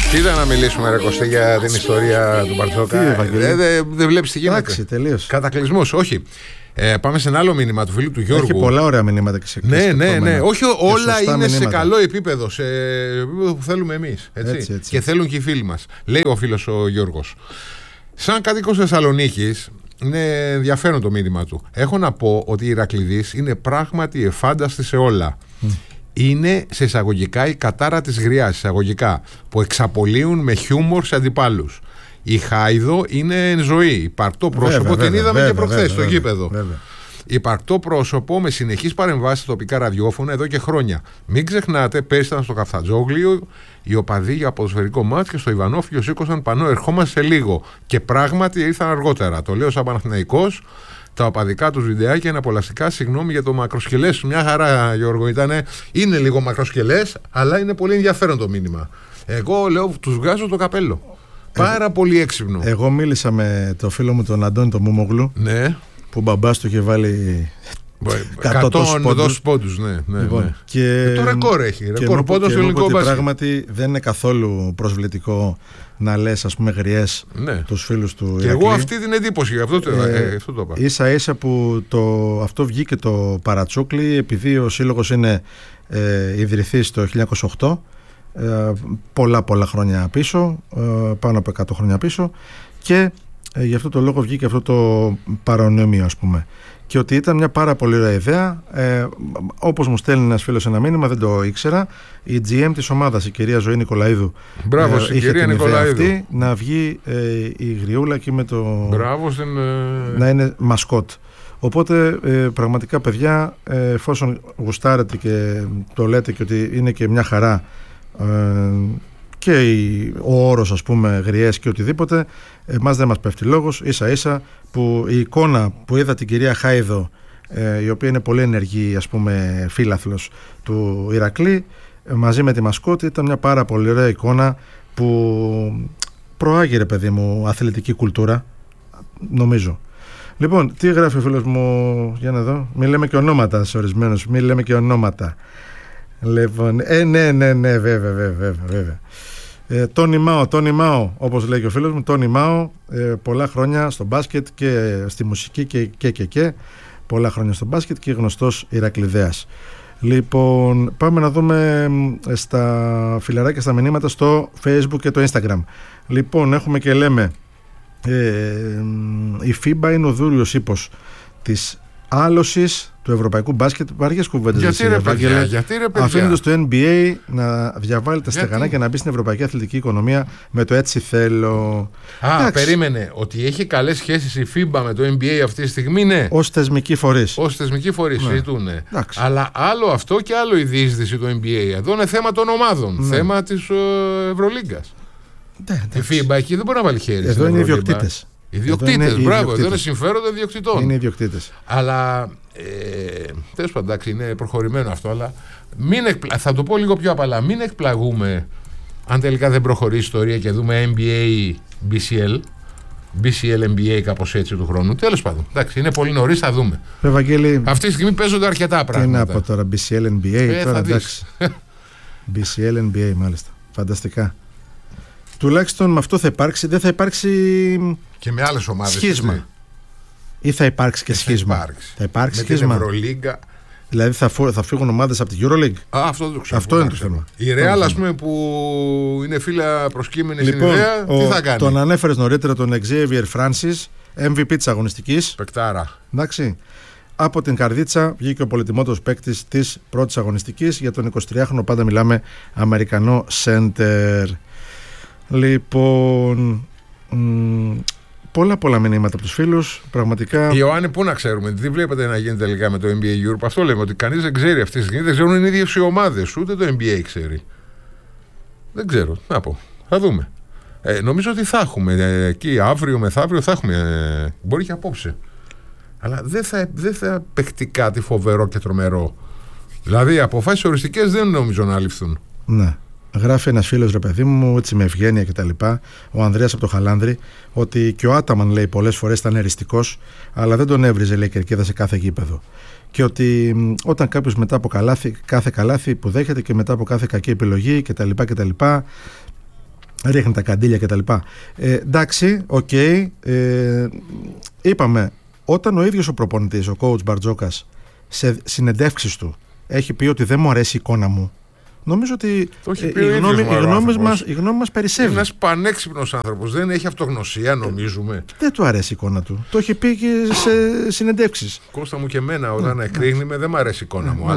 Κοίτα να μιλήσουμε ρε Κωστή για την ιστορία του Μπαρτζόκα. Δεν βλέπεις τι γίνεται. Εντάξει, τελείως. Κατακλυσμός, όχι. Πάμε σε ένα άλλο μήνυμα του φίλου του Γιώργου. Έχει πολλά ωραία μηνύματα και σε εκκλήσεις. Ναι. Όχι όλα είναι μηνύματα. σε καλό επίπεδο, σε επίπεδο που θέλουμε εμείς. Έτσι. Και θέλουν και οι φίλοι μας. Λέει ο φίλος ο Γιώργος. Σαν κατοίκος Θεσσαλονίκης, είναι ενδιαφέρον το μήνυμα του. Έχω να πω ότι η Ηρακλειδής είναι πράγματι εφάνταστη σε όλα. Είναι σε εισαγωγικά η κατάρα της γριάς, εισαγωγικά, που εξαπολύουν με χιούμορ σε αντιπάλους. Η Χάιδο είναι εν ζωή, υπαρκτό πρόσωπο, την είδαμε και προχθές στο γήπεδο. Υπαρκτό πρόσωπο με συνεχείς παρεμβάσεις στα τοπικά ραδιόφωνα εδώ και χρόνια. Μην ξεχνάτε, πέρσι ήταν στο Καφτατζόγλιο οι οπαδοί για ποδοσφαιρικό μάτς και στο Ιβανόφυλλο σήκωσαν πανό ερχόμαστε σε λίγο. Και πράγματι ήρθαν αργότερα. Το λέω σαν Παναθηναϊκός. Τα οπαδικά τους βιντεάκια είναι απολαστικά. Συγγνώμη για το μακροσκελές. Μια χαρά, Γιώργο, είναι λίγο μακροσκελές, αλλά είναι πολύ ενδιαφέρον το μήνυμα. Εγώ λέω, τους βγάζω το καπέλο. Πάρα πολύ έξυπνο. Εγώ μίλησα με το φίλο μου τον Αντώνη τον Μούμογλου. Ναι. Που ο μπαμπάς του είχε βάλει 100 πόντους. Ναι. Λοιπόν, και το ρεκόρ έχει. Ρεκόρ πόντος στο ελληνικό μπάσκετ. Πράγματι δεν είναι καθόλου προσβλητικό να λες, ας πούμε, γριές τους φίλους του Ηρακλή. Και εγώ αυτή την εντύπωση, αυτό το είπα. Ίσα ίσα που αυτό βγήκε το παρατσούκλι, επειδή ο σύλλογος είναι ιδρυθής το 1908, πολλά χρόνια πίσω, πάνω από 100 χρόνια πίσω, και γι' αυτό το λόγο βγήκε αυτό το παρονόμιο, ας πούμε. Και ότι ήταν μια πάρα πολύ ωραία ιδέα. Όπως μου στέλνει ένας φίλος ένα μήνυμα, δεν το ήξερα. Η GM της ομάδας, η κυρία Ζωή Νικολαίδου, είχε την ιδέα αυτή να βγει η γριούλα και με το. Να είναι μασκότ. Οπότε πραγματικά, παιδιά, εφόσον γουστάρετε και το λέτε και ότι είναι και μια χαρά και ο όρος, ας πούμε, γριές και οτιδήποτε, εμάς δεν μας πέφτει λόγος. Ίσα ίσα που η εικόνα που είδα την κυρία Χάιδο, η οποία είναι πολύ ενεργή, ας πούμε, φίλαθλος του Ηρακλή, μαζί με τη μασκότη, ήταν μια πάρα πολύ ωραία εικόνα που προάγει, παιδί μου, αθλητική κουλτούρα, νομίζω. Λοιπόν, τι γράφει ο φίλος μου, για να δω. Μην λέμε και ονόματα σε ορισμένους, μην λέμε και ονόματα. Λοιπόν, ναι, βέβαια. Τόνι Μάο, όπως λέει και ο φίλος μου, Τόνι Μάο, πολλά χρόνια στο μπάσκετ και στη μουσική και πολλά χρόνια στο μπάσκετ και γνωστός Ηρακλειδέας. Λοιπόν, πάμε να δούμε στα φιλαράκια, στα μηνύματα στο Facebook και το Instagram. Λοιπόν, έχουμε και λέμε η FIBA είναι ο δούριος ύπος της άλωσης του ευρωπαϊκού μπάσκετ. Βαριές κουβέντες. Γιατί ρε παιδιά. Αφήνοντας το NBA να διαβάλει τα στεγανά και να μπει στην ευρωπαϊκή αθλητική οικονομία με το έτσι θέλω. Περίμενε. Ότι έχει καλές σχέσεις η FIBA με το NBA αυτή τη στιγμή, ναι. Ως θεσμική φορείς. Συζητούν. Αλλά άλλο αυτό και άλλο η διείσδυση του NBA. Εδώ είναι θέμα των ομάδων. Θέμα της Ευρωλίγκας. Η FIBA εκεί δεν μπορεί να βάλει χέρι. Εδώ είναι οι ιδιοκτήτες. Ιδιοκτήτες, μπράβο, εδώ είναι συμφέροντα ιδιοκτητών. Είναι ιδιοκτήτες. Αλλά τέλος πάντων, εντάξει, είναι προχωρημένο αυτό, αλλά θα το πω λίγο πιο απαλά. Μην εκπλαγούμε αν τελικά δεν προχωρήσει η ιστορία και δούμε NBA, BCL, NBA, κάπως έτσι του χρόνου. Τέλος πάντων, εντάξει, είναι πολύ νωρίς, θα δούμε. Ευαγγέλη, αυτή τη στιγμή παίζονται αρκετά πράγματα. Τι να πω τώρα, BCL, NBA, τώρα εντάξει. BCL, NBA, μάλιστα. Φανταστικά. Τουλάχιστον με αυτό θα υπάρξει, δεν θα υπάρξει και με άλλες ομάδες σχίσμα. Ή θα υπάρξει και σχίσμα. Θα υπάρξει με σχίσμα. Την Ευρωλίγκα. Δηλαδή θα φύγουν ομάδες από τη EuroLeague. Αυτό δεν το ξέρω. Αυτό είναι το θέμα. Η Real, ας πούμε, που είναι φίλα προσκύμενη στην ιδέα, τι θα κάνει. Τον ανέφερες νωρίτερα τον Xavier Francis, MVP της αγωνιστικής. Πεκτάρα. Εντάξει. Από την καρδίτσα βγήκε ο πολυτιμότερος παίκτης της πρώτης αγωνιστικής. Για τον 23χρονο πάντα μιλάμε Αμερικανό center. Λοιπόν, πολλά μηνύματα από τους φίλους. Πραγματικά. Ιωάννη, πού να ξέρουμε, τι βλέπετε να γίνει τελικά με το NBA Europe? Αυτό λέμε, ότι κανείς δεν ξέρει αυτή τη στιγμή. Δεν ξέρουν οι ίδιες οι ομάδες, ούτε το NBA ξέρει. Δεν ξέρω, να πω. Θα δούμε. Νομίζω ότι θα έχουμε εκεί αύριο μεθαύριο, θα έχουμε. Μπορεί και απόψε. Αλλά δεν θα παιχτεί κάτι φοβερό και τρομερό. Δηλαδή, οι αποφάσεις οριστικές δεν νομίζω να ληφθούν. Ναι. Γράφει ένας φίλος, ρε παιδί μου, έτσι με ευγένεια κτλ., ο Ανδρέας από το Χαλάνδρη, ότι και ο Άταμαν, λέει, πολλές φορές ήταν εριστικός, αλλά δεν τον έβριζε, λέει, κερκίδα σε κάθε γήπεδο. Και ότι όταν κάποιος μετά από κάθε καλάθι που δέχεται και μετά από κάθε κακή επιλογή κτλ., ρίχνει τα καντήλια κτλ. Εντάξει, οκ. Είπαμε, όταν ο ίδιος ο προπονητής, ο coach Μπαρτζόκας, σε συνεντεύξεις του έχει πει ότι δεν μου αρέσει η εικόνα μου, νομίζω ότι η γνώμη μας περισσεύει. Είναι ένας πανέξυπνος άνθρωπος, δεν έχει αυτογνωσία, νομίζουμε. Δεν του αρέσει η εικόνα του. Το έχει πει και σε συνεντεύξεις. Κώστα μου και εμένα, όταν εκρήγνει δεν μου αρέσει η εικόνα μου.